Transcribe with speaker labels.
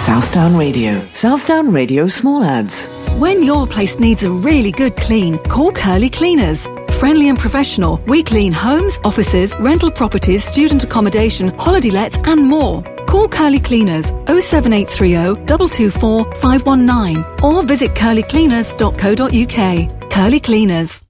Speaker 1: Southdown Radio. Southdown Radio Small Ads.
Speaker 2: When your place needs a really good clean, call Curly Cleaners. Friendly and professional, we clean homes, offices, rental properties, student accommodation, holiday lets and more. Call Curly Cleaners 07830 224 519 or visit curlycleaners.co.uk. Curly Cleaners.